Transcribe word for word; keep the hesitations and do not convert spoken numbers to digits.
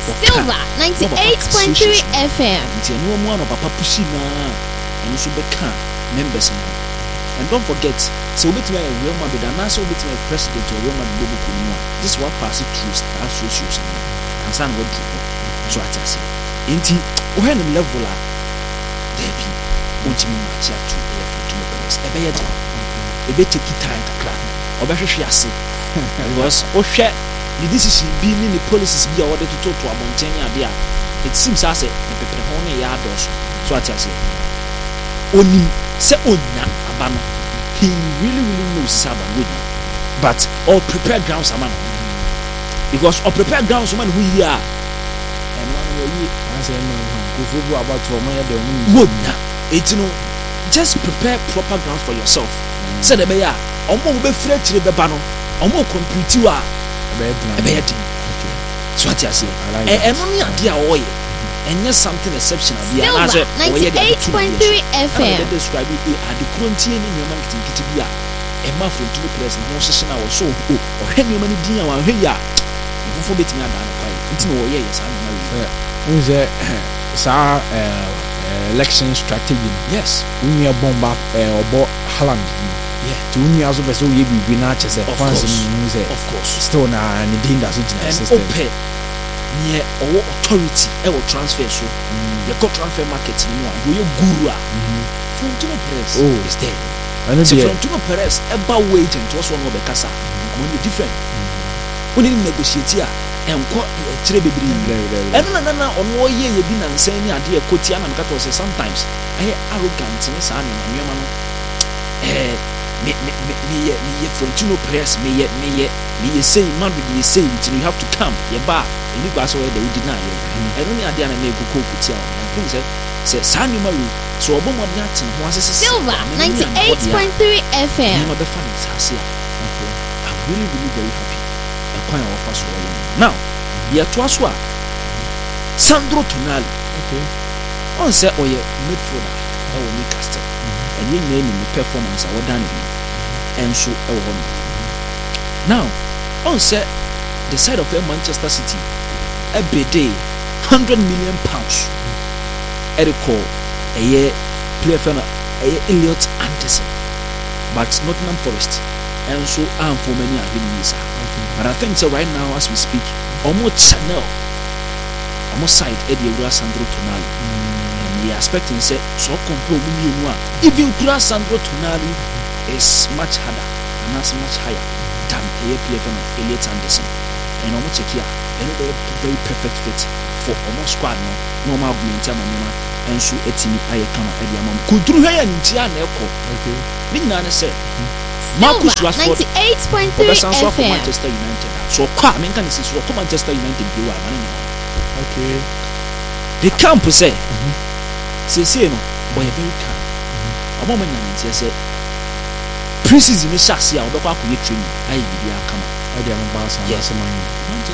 Silver ninety-eight point three F M. Nti eno mo ano papa pushi na eno so beka members no. And don't forget, so we between Real Madrid and also between president or Real Madrid logo ko. This is what pass it through star association. And san what do. So I tell you. Nti when level a there be ultimate match to Florentino Perez. E be ye dey. E be take time kakra. Obehwehwe ase. Because o hwe the decision being in the policies be ordered to talk to abonten ade a it seems as a pepper ho na ya adoso. So I tell you. Oni se onya abano. He really really knows Saban with him. But all prepared grounds man. Because all prepared grounds man who here and one way answer no go go about to my the would na it no just prepare proper grounds for yourself. Say the be ya omo be free chire be ba no omo compete wa be be so what you say and only ade a wo ye enye something exceptional be na say ninety-eight point three F M describe it ade krontie ni nyoma kitikiti bi a e ma Florentino Perez na ho hyehye na wo so o ohwe nyoma ni din a wa hwe ya fofo betimi ada na kwai nti no wo ye yes am na we say sa election strategy yes we bomba obo Haaland yeah to we also be so ye bi na che say fans mu say of course still na ni din da so gina system open near our authority our transfer so the co transfer market ni wa we guru a Florentino Perez oh is there and so Florentino Perez eba wage and was one of the kasa come on different we need negotiate a enko kire bebiri eno na na ono ye ye bi na nsan ni ade ekotia na mekato say sometimes eh arrogant ni sa na nyoma no eh me me me ye me Florentino Perez me ye me ye me ye say man be say it you have to come ye ba any go so they would deny ye eno ni ade na na ekoko kutia o think say say sa nyoma we so obo mo de aten ho asese Silver ninety-eight point three F M no be funny say okay I'm really really very happy e kwan o fa so now ye to aso a Sandro Tonali okay on say oye midfielder e wo Newcastle and ye name ni performance a wodan ni enso e wo no now on say the side of Manchester City a bede one hundred million pounds e recall a year player fan a Elliot Anderson but Nottingham Forest enso am for many are really is but I think so right now as we speak almost channel almost side Eddie Ura Sandro Tonali mm. and we are expecting say so compare with even Ura Sandro Tonali is much harder and that's much higher than a player from Elliot Anderson and almost check here and a very perfect fit for almost squad no normal augment amanyama and so etimi aye kama Eddie Amam kudru hwe ya ntia na eko okay ni nyina say Marcus Rashford ninety-eight point three F M Manchester United so kwa I mean can see so come Manchester United be wa mani okay the camp say say say no boy very calm omo man na ntia say preseason ni shasi a obekwa akoye training ayi bibia kama Eddie Amam ba sa na se man